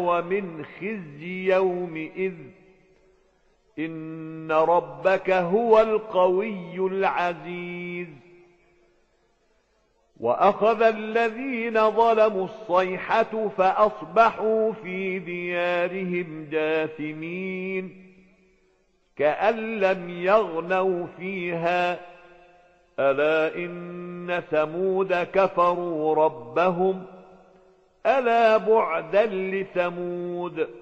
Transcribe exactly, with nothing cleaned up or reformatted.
ومن خزي يومئذ إن ربك هو القوي العزيز. وأخذ الذين ظلموا الصيحة فأصبحوا في ديارهم جاثمين كأن لم يغنوا فيها ألا إن ثمود كفروا ربهم ألا بعدا لثمود.